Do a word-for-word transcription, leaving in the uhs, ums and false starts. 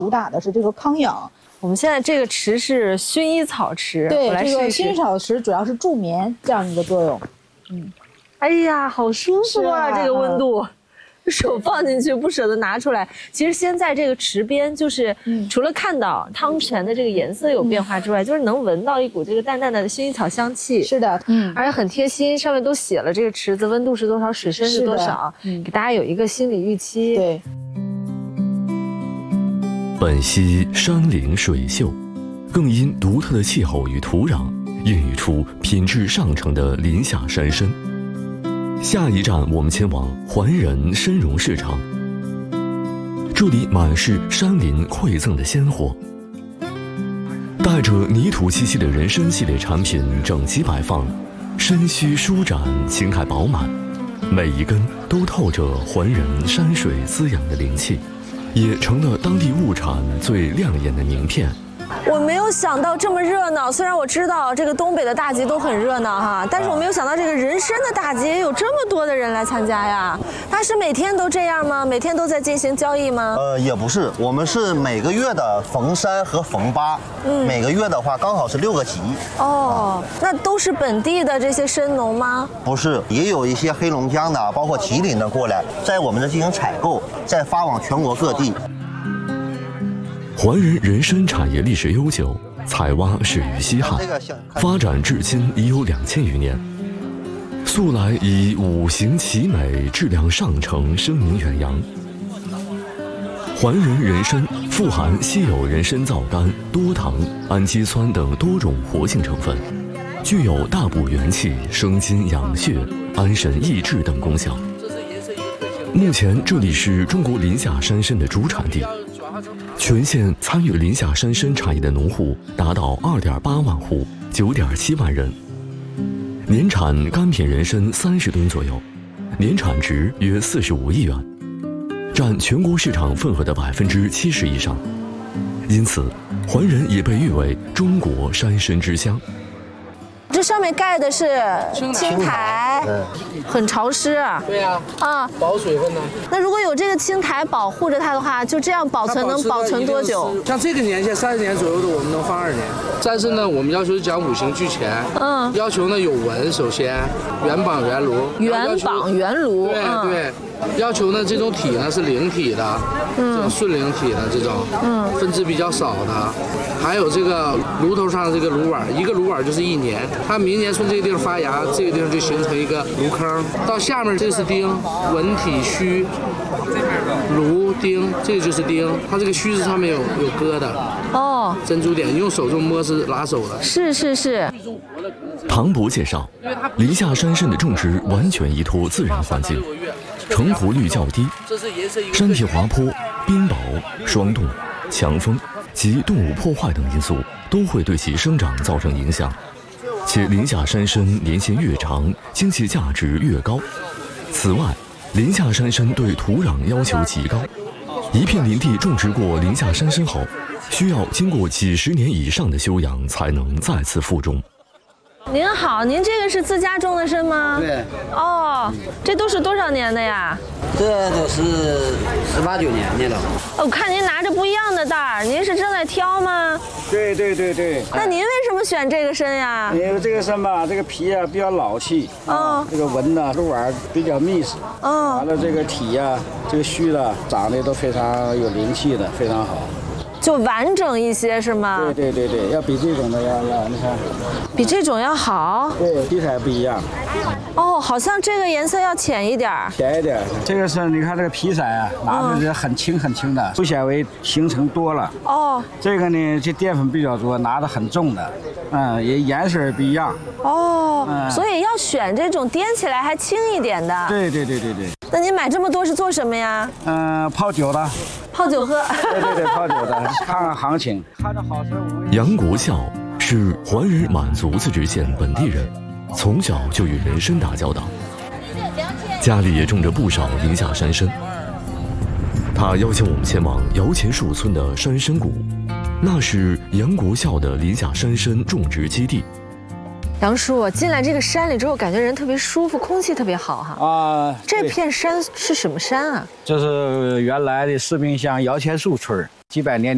主打的是这个康养。 我们现在这个池是薰衣草池， 对， 我来试一试。 这个薰衣草池主要是助眠这样一个作用。嗯， 哎呀，好舒服啊！ 啊这个温度。 手放进去不舍得拿出来。其实先在这个池边，就是除了看到汤泉的这个颜色有变化之外，嗯、就是能闻到一股这个淡淡的薰衣草香气。 是的，嗯， 而且很贴心，上面都写了这个池子温度是多少，水深是多少，嗯、给大家有一个心理预期。 对。 本溪山林水秀，更因独特的气候与土壤，孕育出品质上乘的林下山参。 下一站，我们前往环仁参茸市场。这里满是山林馈赠的鲜货，带着泥土气息的人参系列产品整齐摆放，参须舒展，情态饱满，每一根都透着环仁山水滋养的灵气，也成了当地物产最亮眼的名片。 我没有想到这么热闹，虽然我知道这个东北的大集都很热闹哈，但是我没有想到这个人参的大集也有这么多的人来参加呀。它是每天都这样吗？每天都在进行交易吗？ 呃，也不是，我们是每个月的逢三和逢八，嗯，每个月的话刚好是六个集。 哦，那都是本地的这些参农吗？ 不是，也有一些黑龙江的，包括吉林的过来，在我们这进行采购，再发往全国各地。 环仁人参产业历史悠久，采挖始于西汉，发展至今已有两千余年。素来以五行奇美、质量上乘声名远扬。环仁人参富含稀有人参皂苷、多糖、氨基酸等多种活性成分，具有大补元气、生津养血、安神益智等功效。目前这里是中国林下山参的主产地。 全县参与林下山参产业的农户达到二点八万户，九点七万人，年产干品人参三十吨左右，年产值约四十五亿元，占全国市场份额的百分之七十以上。因此，环仁也被誉为中国山参之乡。 这上面盖的是青苔， 嗯， 很潮湿。 对呀，啊，保水分呢。 那如果有这个青苔保护着它的话，就这样保存能保存多久？ 像这个年限三十年左右的，我们能放二年。但是呢，我们要求是讲五行俱全，嗯，要求呢有纹，首先原绑原炉， 原绑原炉， 对对。 要求呢，这种体呢是灵体的，嗯，这种顺灵体的这种，嗯，分支比较少的，还有这个炉头上的这个炉碗，一个炉碗就是一年，它明年从这个地方发芽，这个地方就形成一个炉坑，到下面这是丁，纹体须，炉丁，这个就是丁，它这个须子上面有有疙瘩，哦，珍珠点，用手这么摸是拿手的， 是是是。 唐博介绍，林下山参的种植完全依托自然环境。 成活率较低，山体滑坡、冰雹、霜冻、强风及动物破坏等因素都会对其生长造成影响。且林下山参年限越长，经济价值越高。此外，林下山参对土壤要求极高，一片林地种植过林下山参后，需要经过几十年以上的修养才能再次复种。 您好，您这个是自家种的参吗？ 对。 哦，这都是多少年的呀？ 这都是十八九年的了。 我看您拿着不一样的袋儿，您是正在挑吗？ 对对对对。 那您为什么选这个参呀？ 因为这个参吧，这个皮啊比较老气，啊，这个纹呐、鹿碗比较密实，嗯，完了这个体呀、这个须的长得都非常有灵气的，非常好。 就完整一些是吗？ 对对对对，要比这种的要要你看， 比这种要好。 对，体彩不一样。 哦，好像这个颜色要浅一点。 浅一点，这个是你看这个皮色啊，拿的是很轻很轻的，粗纤维形成多了。哦。这个呢，这淀粉比较多，拿的很重的，嗯，也颜色也不一样。 哦。嗯。所以要选这种掂起来还轻一点的。 对对对对对。 那您买这么多是做什么呀？ 嗯，泡酒的。 泡酒喝， 对对对，泡酒的，看看行情。 杨国孝是环仁满族自治县本地人，从小就与人参打交道，家里也种着不少林下山参。他邀请我们前往摇钱树村的山参谷，那是杨国孝的林下山参种植基地。 杨叔，进来这个山里之后，感觉人特别舒服，空气特别好哈。啊，这片山是什么山啊？ 这是原来的士兵乡摇钱树村，几百年